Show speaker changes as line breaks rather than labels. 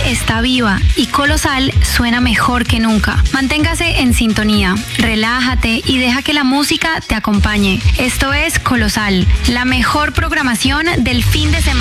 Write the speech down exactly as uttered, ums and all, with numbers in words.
está viva y Colosal suena mejor que nunca. Manténgase en sintonía, relájate y deja que la música te acompañe. Esto es Colosal, la mejor programación del fin de semana.